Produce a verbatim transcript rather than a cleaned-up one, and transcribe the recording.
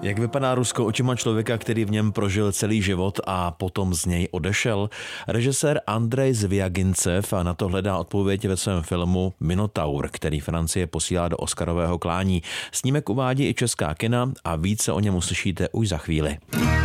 Jak vypadá Rusko očima člověka, který v něm prožil celý život a potom z něj odešel? Režisér Andrej Zvjagincev na to hledá odpověď ve svém filmu Minotaur, který Francie posílá do Oscarového klání. Snímek uvádí i česká kina a více o něm uslyšíte už za chvíli.